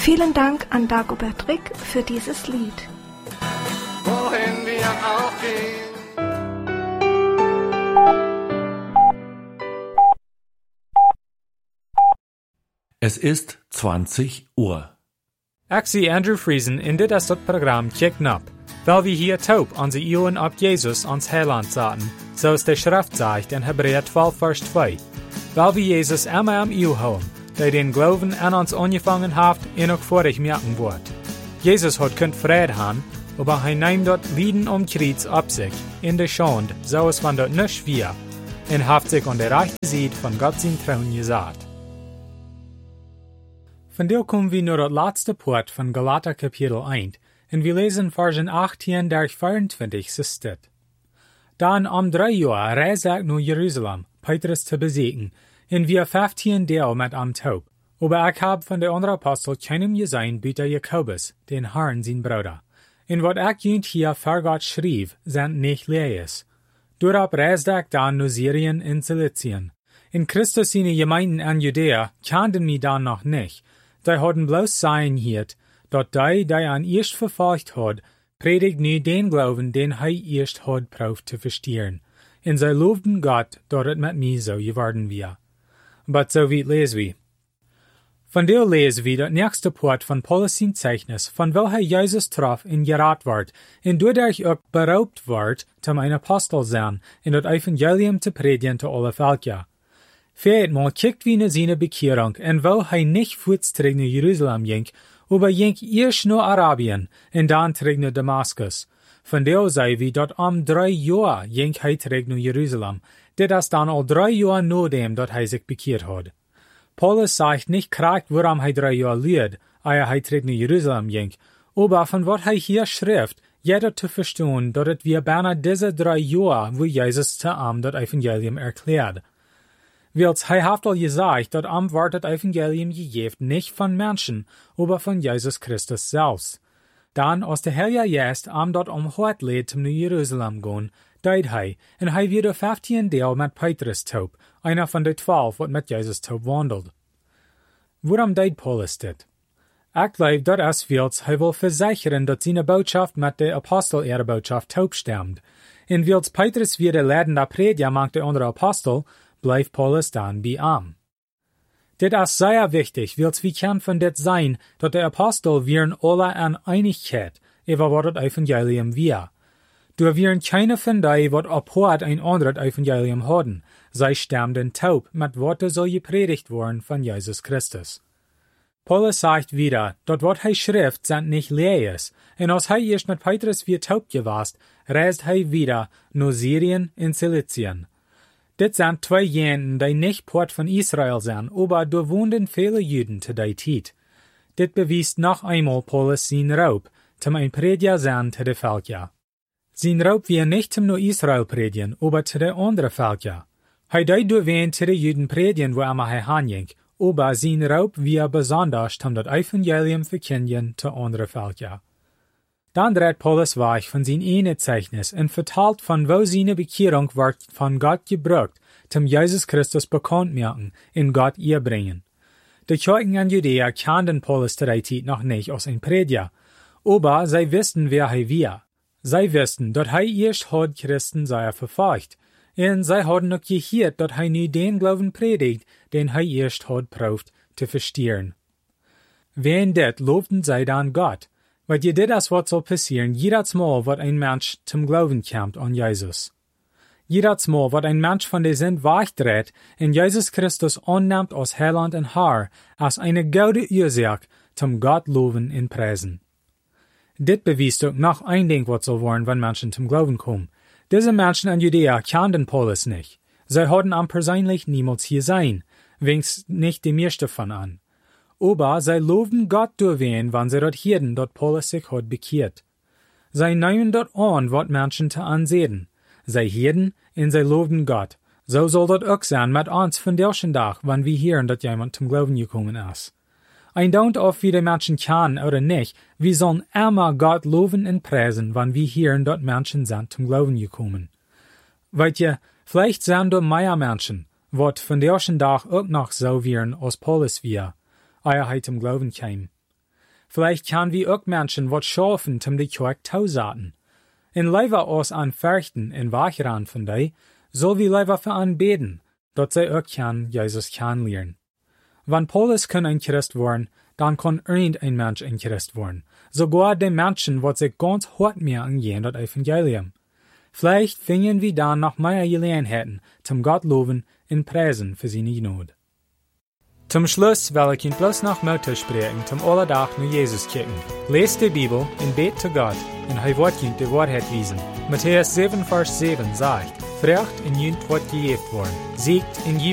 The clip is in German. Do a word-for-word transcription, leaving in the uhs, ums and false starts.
Vielen Dank an Dagobert Rick für dieses Lied. Wohin wir auch gehen. Es ist zwanzig Uhr. Ik zie Andrew Friesen in dit is het programma Kijk-Nap, weil wir hier taub onze Ohren auf Jesus ans Heiland zaten, so es der Schrift sagt in Hebräer zwölf, Vers zwei. Weil wir Jesus immer am Ohr haben, der den Glauben an uns angefangen hat, und auch vor ich merken wird. Jesus hat könnt Frieden haben, aber er nimmt dort Lieden um Kreuz ab sich, in der Schande, so es von dort nicht schwer, und hat sich an der rechten Seite von Gott sein Thron gesagt. Von der kommen wir nur das letzte Part von Galater Kapitel eins, und wir lesen Versen achtzehn durch vierundzwanzig so steht. Dann um drei Jahre reiste ich nach Jerusalem, Petrus zu besiegen, und wir fünfzehn Tage mit am taub. Aber ich hab von der anderen Apostel keinem gesehen, bitte Jakobus, den Herrn sein Bruder. Und was ich jünt hier für Gott schrieb, sind nicht Lees. Darauf reiste ich dann nach Syrien in Silizien. In Christus seine Gemeinden an Judäa kannten mich dann noch nicht. Die hadden bloß sein hiert, dat die, die an erst verfolgt had, predigt nu den Glauben, den hij erst had proeft te verstehen. En zij loofden Gott, dat het met mij zo geworden wir. But so weit lesen wir. Von der lesen wir das nächste Part von Paulus sein Zeichnis, von welcher Jesus traf in gerat ward, und dadurch auch beraubt ward, zum ein Apostel sein, in das Evangelium zu predigen zu alle Völker. Viermal kijkt wie ne seine Bekehrung, en wo hij nicht voets terug naar Jerusalem ging, aber ging eerst naar Arabien, en dan terug naar Damaskus. Von der sei wie dat am drei Jahr ging hij terug naar Jerusalem, dit is dan al drei Jahr nachdem dat hij sich bekehrt had. Paulus sagt nicht kragt, woran hij drei Jahr leert, eer hij terug naar Jerusalem ging, aber von wat hij hier schrift, jeder zu verstehen, dat het wir bijna diese drei Jahr, wo Jesus zu am dat Evangelium erklärt. Wils hij heeft al gesagt, dat am wordt het Evangelium gegeben nicht von Menschen, aber von Jesus Christus selbst. Dan, als de Heilige Geist am dat om hart leed zum Jerusalem gaan, deed hij, en hij wieder vijftien deel met Petrus taub, einer von de twaalf wat met Jesus taub wandelt. Waarom deed Paulus dit? Ik geloof dat es wils hij wil versicheren dat zijn boodschap met de apostel ihre boodschap taub stemmt. En wils Petrus wieder leidender prediger maakt de andere apostel, blijft Paulus dan bij am. Dit is sehr wichtig, wils wie kan van dit zijn, dat de apostel wieren alle aan einigheid, over wat het evangelium wir. Du wieren keine van die wat apart een ander evangelium hadden, zij stemden taub, met wat er soll gepredigt worden van Jesus Christus. Paulus sagt wieder, dat wat hij schrift sind nicht lees, en als hij eerst met Petrus weer taub gewast, reist hij wieder naar Syrien en Silizien. Dit sind zwei Jenen, die nicht Port von Israel sind, aber da wohnen viele Juden zu der Zeit. Dit bewies noch einmal Paulus sein Raub, zum ein Prediger sein zu der Völker. Sein Raub wir nicht zum nur Israel predigen, aber zu der anderen Völker. Hij deed du wen zu der Juden predigen, wo immer hij hanging, aber sein Raub wir besonders zum das Evangelium verkündigen zu anderen Völker. Dann dreht Paulus weg von sein eine Zeichnis und vertelt, von wo seine Bekehrung wird von Gott gebraucht, zum Jesus Christus bekannt machen, in Gott ihr bringen. Die Kirchen an Judäa kannten Paulus zu der Zeit noch nicht als ein Prediger, aber sie wussten, wer er war. Sie wussten, dass er erst hat Christen sei verfolgt, und sie hatten auch gehört, dass er nu den Glauben predigt, den er erst hat probt zu verstehen. Wen dit lobten sie dann Gott, weil je dit is wat soll passieren, jedes Mal, wat ein Mensch zum Glauben kommt an Jesus. Jedes Mal, wat ein Mensch von der Sinn wegdreht und Jesus Christus annimmt als Heiland und Herr, als eine gute Ursache zum Gott loben und preisen. Dit bewiest auch noch ein Ding, was soll werden, wenn Menschen zum Glauben kommen. Diese Menschen in Judäa kannten Paulus nicht. Sie hatten am persönlich niemals hier sein, wenigstens nicht die meiste von an. Aber sie loben Gott durchwehen, wenn sie dort hierden, dort Paulus sich hat bekehrt. Sie nehmen dort an, wat Menschen zu ansehen. Sie hierden und sie loben Gott. So soll dort auch sein mit uns von derschen Tag, wenn wir hören, dass jemand zum Glauben gekommen ist. Ein Daunt auf, wie die Menschen kann oder nicht, wir sollen immer Gott loben und preisen, wenn wir hören, dass Menschen sind zum Glauben gekommen. Weißt ihr, vielleicht sind da mehr Menschen, wat von derschen Tag auch noch so wären, als Paulus wir. Eierheit zum Glauben kam. Vielleicht kann wie auch Menschen wat schaffen, zum die Kirche tausaten. In Leiva aus an Ferchten in Wachran von dei, soll wie Leiva für an beten, dort sei auch kann Jesus kennenlernen. Wenn Paulus kann ein Christ worden, dann kann irgendein Mensch ein Christ worden. Sogar die Menschen, wat sich ganz hart mehr angehen, das Evangelium. Vielleicht fingen wir dann noch mehr Gelegenheiten, zum Gott loben und preisen für seine Not. Zum Schluss will ich Ihnen bloß noch Mutter sprechen, zum Allerdach nur Jesus kicken. Lest die Bibel und bet zu Gott, und er wird Ihnen die Wahrheit wiesen. Matthäus sieben, Vers sieben sagt, Frecht in Jünt wird gejeft worden, siegt in